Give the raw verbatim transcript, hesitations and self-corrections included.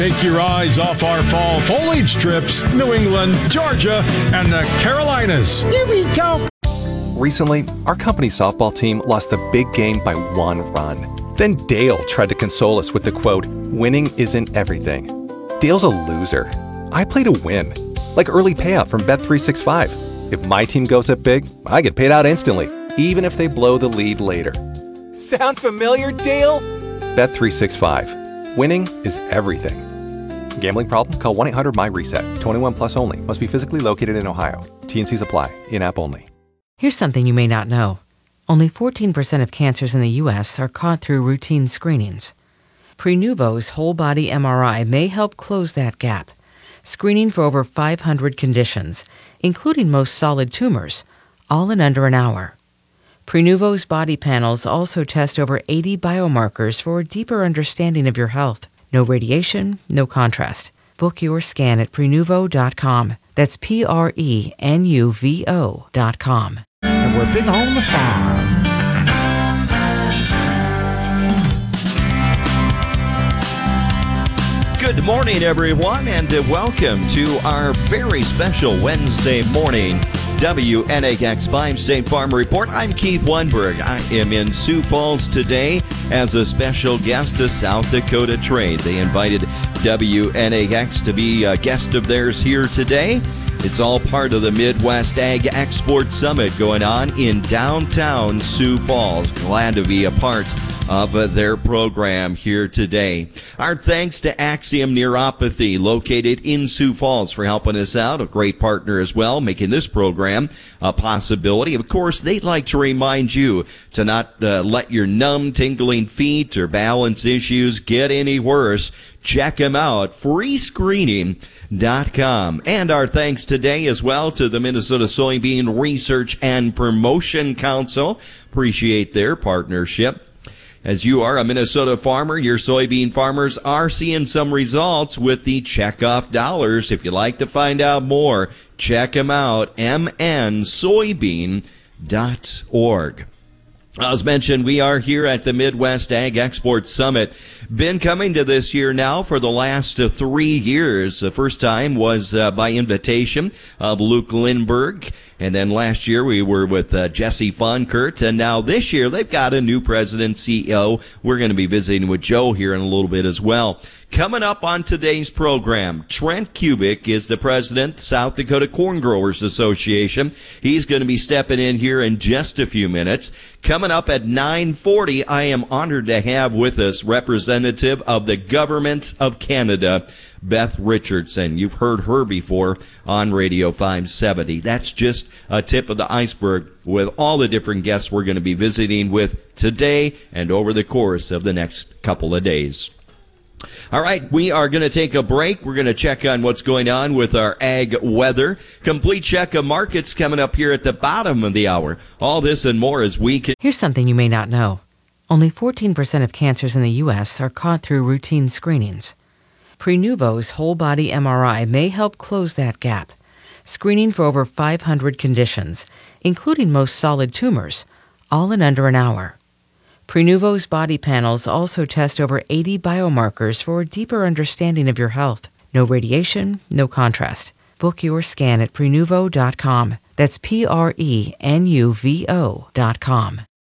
Take your eyes off our fall foliage trips, New England, Georgia, and the Carolinas. You be dope. Recently, our company's softball team lost the big game by one run. Then Dale tried to console us with the quote, "Winning isn't everything." Dale's a loser. I play to win. Like early payout from Bet three sixty-five. If my team goes up big, I get paid out instantly, even if they blow the lead later. Sound familiar, Dale? Bet three sixty-five. Winning is everything. Gambling problem? Call one eight hundred M Y reset. twenty-one plus only. Must be physically located in Ohio. T and Cs apply. In-app only. Here's something you may not know. Only fourteen percent of cancers in the U S are caught through routine screenings. Prenuvo's whole-body M R I may help close that gap, screening for over five hundred conditions, including most solid tumors, all in under an hour. Prenuvo's body panels also test over eighty biomarkers for a deeper understanding of your health. No radiation, no contrast. Book your scan at Prenuvo dot com. That's P R E N U V O dot com. And we're big on the farm. Good morning, everyone, and welcome to our very special Wednesday morning W N A X five State Farm Report. I'm Keith Weinberg. I am in Sioux Falls today as a special guest to South Dakota Trade. They invited W N A X to be a guest of theirs here today. It's all part of the Midwest Ag Export Summit going on in downtown Sioux Falls. Glad to be a part of uh, their program here today. Our thanks to Axiom Neuropathy, located in Sioux Falls, for helping us out. A great partner as well, making this program a possibility. Of course, they'd like to remind you to not uh, let your numb, tingling feet or balance issues get any worse. Check them out, free screening dot com. And our thanks today as well to the Minnesota Soybean Research and Promotion Council. Appreciate their partnership. As you are a Minnesota farmer, your soybean farmers are seeing some results with the checkoff dollars. If you'd like to find out more, check them out, m n soybean dot org. As mentioned, we are here at the Midwest Ag Export Summit. Been coming to this year now for the last uh, three years. The first time was uh, by invitation of Luke Lindberg. And then last year we were with uh, Jesse Fonkert. And now this year they've got a new president, C E O. We're going to be visiting with Joe here in a little bit as well. Coming up on today's program, Trent Kubik is the president, South Dakota Corn Growers Association. He's going to be stepping in here in just a few minutes. Coming up at nine forty, I am honored to have with us representative of the Government of Canada, Beth Richardson. You've heard her before on Radio five seventy. That's just a tip of the iceberg with all the different guests we're going to be visiting with today and over the course of the next couple of days. All right, we are going to take a break. We're going to check on what's going on with our ag weather. Complete check of markets coming up here at the bottom of the hour. All this and more as we can. Here's something you may not know. Only fourteen percent of cancers in the U S are caught through routine screenings. Prenuvo's whole-body M R I may help close that gap, screening for over five hundred conditions, including most solid tumors, all in under an hour. Prenuvo's body panels also test over eighty biomarkers for a deeper understanding of your health. No radiation, no contrast. Book your scan at Prenuvo dot com. That's P R E N U V O dot com.